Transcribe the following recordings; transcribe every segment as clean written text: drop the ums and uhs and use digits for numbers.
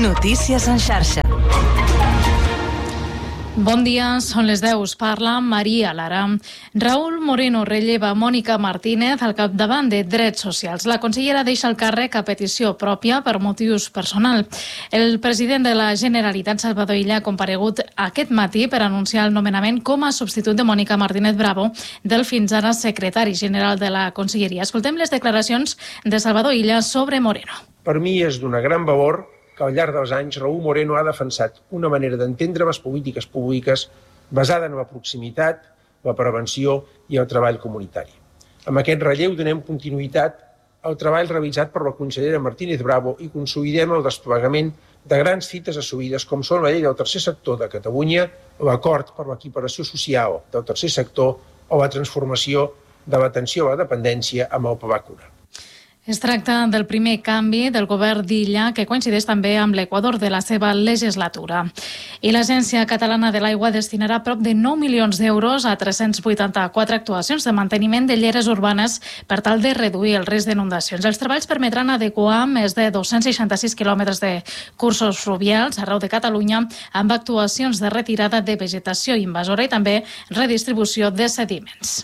Notícies en xarxa. Bon dia, són les 10. Us parla Maria Lara. Raúl Moreno relleva Mònica Martínez al capdavant de Drets Socials. La consellera deixa el càrrec a petició pròpia per motius personal. El president de la Generalitat, Salvador Illa, ha comparegut aquest matí per anunciar el nomenament com a substitut de Mònica Martínez Bravo, del fins ara secretari general de la Conselleria. Escoltem les declaracions de Salvador Illa sobre Moreno. Per mi és d'una gran valor que al llarg dels anys Raúl Moreno ha defensat una manera d'entendre les polítiques públiques basada en la proximitat, la prevenció i el treball comunitari. Amb aquest relleu donem continuïtat al treball realitzat per la consellera Martínez Bravo i consolidem el desplegament de grans fites assolides com són la llei del tercer sector de Catalunya, l'acord per l'equiparació social del tercer sector o la transformació de l'atenció a la dependència amb el Pla Cura. Es tracta del primer canvi del govern d'Illa, que coincideix també amb l'Equador de la seva legislatura. I l'Agència Catalana de l'Aigua destinarà prop de 9 milions d'euros a 384 actuacions de manteniment de lleres urbanes per tal de reduir el risc d'inundacions. Els treballs permetran adequar més de 266 quilòmetres de cursos fluvials arreu de Catalunya amb actuacions de retirada de vegetació invasora i també redistribució de sediments.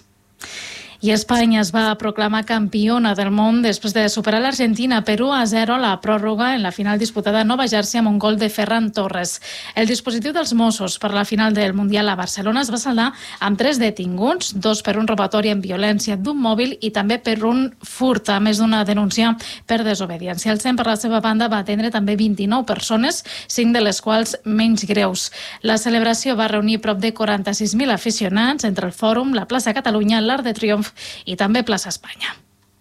I Espanya es va proclamar campiona del món després de superar l'Argentina per 1-0 a la pròrroga en la final disputada a Nova Jersey amb un gol de Ferran Torres. El dispositiu dels Mossos per la final del Mundial a Barcelona es va saldar amb 3 detinguts, 2 per un robatori amb violència d'un mòbil i també per un furt, a més d'una denúncia per desobediència. El SEM, per la seva banda, va atendre també 29 persones, 5 de les quals menys greus. La celebració va reunir prop de 46.000 aficionats entre el Fòrum, la plaça Catalunya, l'Arc de Triomf i també plaça Espanya.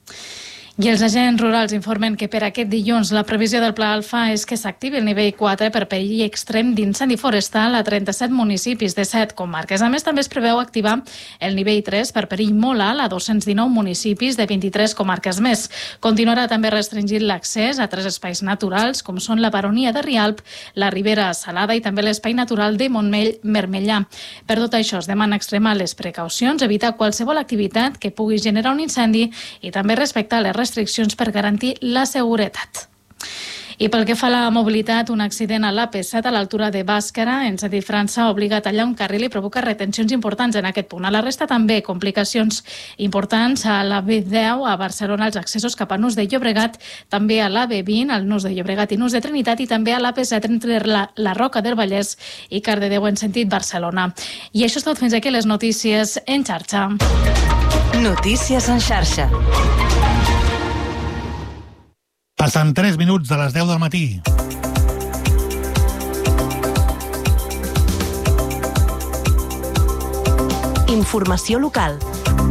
I els agents rurals informen que per aquest dilluns la previsió del Pla Alfa és que s'activi el nivell 4 per perill extrem d'incendi forestal a 37 municipis de 7 comarques. A més, també es preveu activar el nivell 3 per perill molt alt a 219 municipis de 23 comarques més. Continuarà també restringint l'accés a 3 espais naturals, com són la Baronia de Rialp, la Ribera Salada i també l'espai natural de Montmell-Mermellà. Per tot això, es demana extremar les precaucions, evitar qualsevol activitat que pugui generar un incendi i també respectar les restriccions per garantir la seguretat. I pel que fa a la mobilitat, un accident a l'AP7 a l'altura de Bàscara, en sentit França, obliga a tallar un carril i provoca retencions importants en aquest punt. A la resta també complicacions importants a la B10 a Barcelona, als accessos cap a Nus de Llobregat, també a la B20, al Nus de Llobregat i Nus de Trinitat, i també a l'AP7 entre la Roca del Vallès i Cardedeu en sentit Barcelona. I això és tot, fins aquí les notícies en xarxa. Notícies en xarxa. Passen 3 minuts de les 10 del matí. Informació local.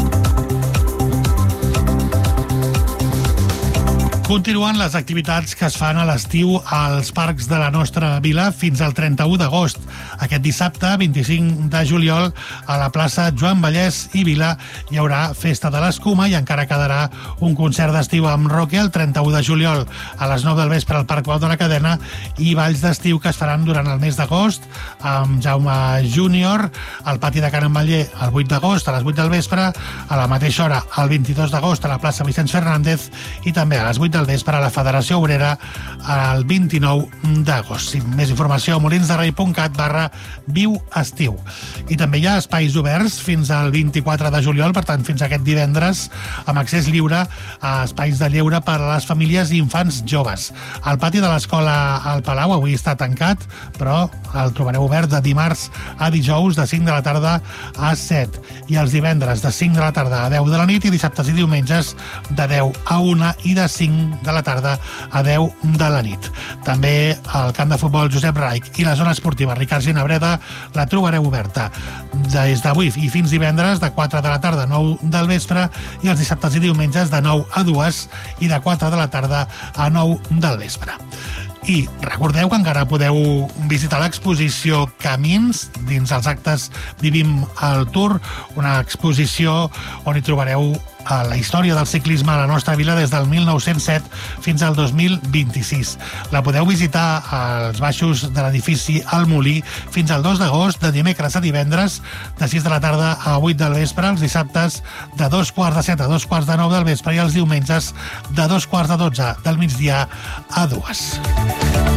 Continuen les activitats que es fan a l'estiu als parcs de la nostra vila fins al 31 d'agost. Aquest dissabte, 25 de juliol, a la plaça Joan Vallès i Vila hi haurà Festa de l'Escuma i encara quedarà un concert d'estiu amb Roque el 31 de juliol a les 9 del vespre al Parc Pau de la Cadena i balls d'estiu que es faran durant el mes d'agost amb Jaume Júnior al pati de Can Enveller el 8 d'agost a les 8 del vespre, a la mateixa hora el 22 d'agost a la plaça Vicenç Fernández i també a les 8 del vespre a la Federació Obrera el 29 d'agost. Més informació a molinsderrei.cat/viuestiu. I també hi ha espais oberts fins al 24 de juliol, per tant fins aquest divendres, amb accés lliure a espais de lleure per a les famílies i infants joves. El pati de l'escola al Palau avui està tancat, però el trobareu obert de dimarts a dijous de 5 de la tarda a 7 i els divendres de 5 de la tarda a 10 de la nit i dissabtes i diumenges de 10 a 1 i de 5 de la tarda a 10 de la nit. També el camp de futbol Josep Raich i la zona esportiva Ricard Ginabreda la trobareu oberta des d'avui i fins divendres de 4 de la tarda a 9 del vespre i els dissabtes i diumenges de 9 a 2 i de 4 de la tarda a 9 del vespre. I recordeu que encara podeu visitar l'exposició Camins dins els actes Vivim el Tour, una exposició on hi trobareu la història del ciclisme a la nostra vila des del 1907 fins al 2026. La podeu visitar als baixos de l'edifici El Molí fins al 2 d'agost, de dimecres a divendres, de 6 de la tarda a 8 del vespre, els dissabtes de 2:45 a 2:45 del vespre i els diumenges de 2:45 del migdia a 2.